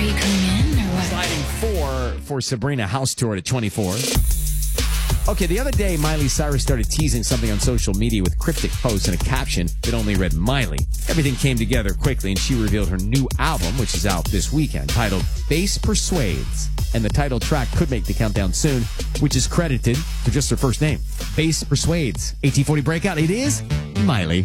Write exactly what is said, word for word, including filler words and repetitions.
you coming in or what? Sliding four for Sabrina House Tour at twenty-four. Okay, the other day, Miley Cyrus started teasing something on social media with cryptic posts and a caption that only read Miley. Everything came together quickly, and she revealed her new album, which is out this weekend, titled Bass Persuades. And the title track could make the countdown soon, which is credited to just her first name, Bass Persuades. eighteen forty Breakout, it is Miley.